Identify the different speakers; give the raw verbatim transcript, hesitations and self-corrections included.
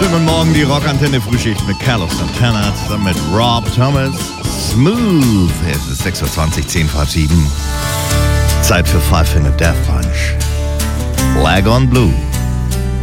Speaker 1: Schönen guten Morgen, die Rockantenne Frühschicht mit Carlos Santana zusammen mit Rob Thomas. Smooth. Es ist sechs Uhr zwanzig, zehn vor sieben. Zeit für Five Finger Death Punch. Flag on Blue.